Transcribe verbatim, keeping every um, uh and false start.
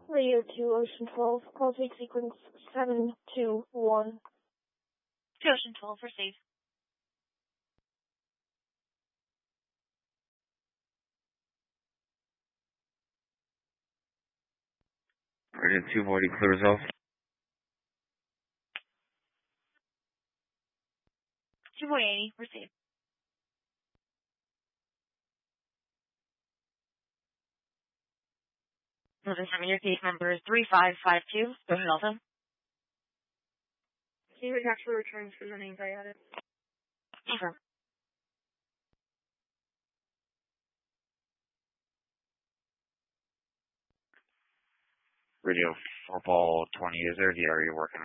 Radio to Ocean twelve, call take sequence seven two one. To Ocean twelve, receive. Radio two forty, clear yourself. two forty eighty, receive. Listen, tell me your case number is three five five two. Go ahead, also. Can you actually returns for the names I added? Sure. Radio four ball twenty, is there the area you're working